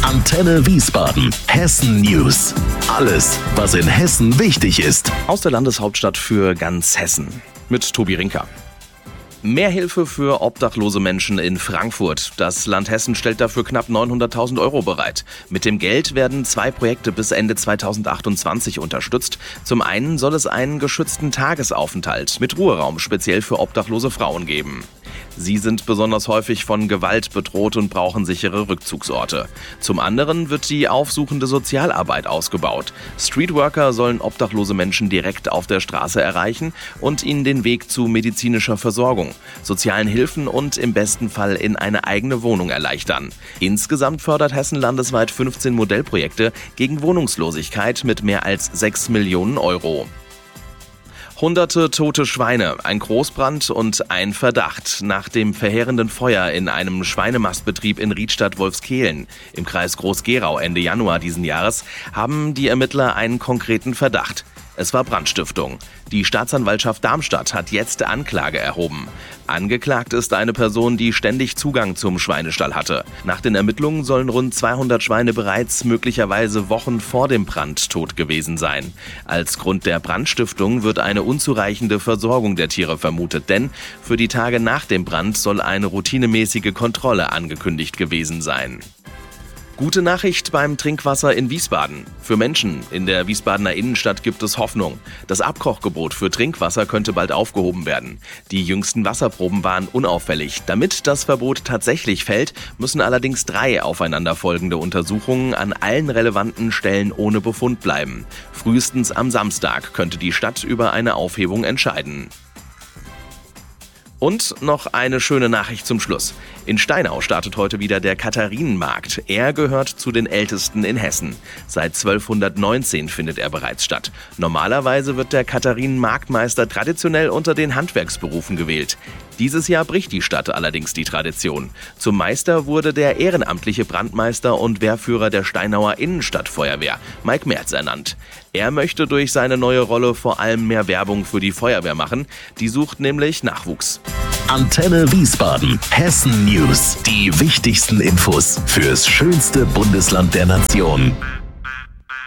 Antenne Wiesbaden, Hessen News. Alles, was in Hessen wichtig ist. Aus der Landeshauptstadt für ganz Hessen mit Tobi Rinker. Mehr Hilfe für obdachlose Menschen in Frankfurt. Das Land Hessen stellt dafür knapp 900.000 Euro bereit. Mit dem Geld werden 2 Projekte bis Ende 2028 unterstützt. Zum einen soll es einen geschützten Tagesaufenthalt mit Ruheraum speziell für obdachlose Frauen geben. Sie sind besonders häufig von Gewalt bedroht und brauchen sichere Rückzugsorte. Zum anderen wird die aufsuchende Sozialarbeit ausgebaut. Streetworker sollen obdachlose Menschen direkt auf der Straße erreichen und ihnen den Weg zu medizinischer Versorgung, sozialen Hilfen und im besten Fall in eine eigene Wohnung erleichtern. Insgesamt fördert Hessen landesweit 15 Modellprojekte gegen Wohnungslosigkeit mit mehr als 6 Millionen Euro. Hunderte tote Schweine, ein Großbrand und ein Verdacht. Nach dem verheerenden Feuer in einem Schweinemastbetrieb in Riedstadt-Wolfskehlen im Kreis Groß-Gerau Ende Januar diesen Jahres haben die Ermittler einen konkreten Verdacht. Es war Brandstiftung. Die Staatsanwaltschaft Darmstadt hat jetzt Anklage erhoben. Angeklagt ist eine Person, die ständig Zugang zum Schweinestall hatte. Nach den Ermittlungen sollen rund 200 Schweine bereits möglicherweise Wochen vor dem Brand tot gewesen sein. Als Grund der Brandstiftung wird eine unzureichende Versorgung der Tiere vermutet, denn für die Tage nach dem Brand soll eine routinemäßige Kontrolle angekündigt gewesen sein. Gute Nachricht beim Trinkwasser in Wiesbaden. Für Menschen in der Wiesbadener Innenstadt gibt es Hoffnung. Das Abkochgebot für Trinkwasser könnte bald aufgehoben werden. Die jüngsten Wasserproben waren unauffällig. Damit das Verbot tatsächlich fällt, müssen allerdings 3 aufeinanderfolgende Untersuchungen an allen relevanten Stellen ohne Befund bleiben. Frühestens am Samstag könnte die Stadt über eine Aufhebung entscheiden. Und noch eine schöne Nachricht zum Schluss. In Steinau startet heute wieder der Katharinenmarkt. Er gehört zu den ältesten in Hessen. Seit 1219 findet er bereits statt. Normalerweise wird der Katharinenmarktmeister traditionell unter den Handwerksberufen gewählt. Dieses Jahr bricht die Stadt allerdings die Tradition. Zum Meister wurde der ehrenamtliche Brandmeister und Wehrführer der Steinauer Innenstadtfeuerwehr, Mike Merz, ernannt. Er möchte durch seine neue Rolle vor allem mehr Werbung für die Feuerwehr machen. Die sucht nämlich Nachwuchs. Antenne Wiesbaden, Hessen News. Die wichtigsten Infos fürs schönste Bundesland der Nation.